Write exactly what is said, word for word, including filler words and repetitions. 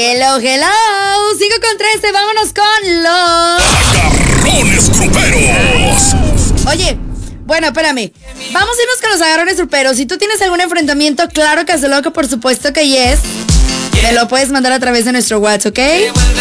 Hello, hello. Sigo con trece, vámonos con los agarrones gruperos. Oye, bueno, espérame. Vamos a irnos con los agarrones gruperos. Si tú tienes algún enfrentamiento, claro que hace loco, por supuesto que yes. Me lo puedes mandar a través de nuestro WhatsApp, ¿ok?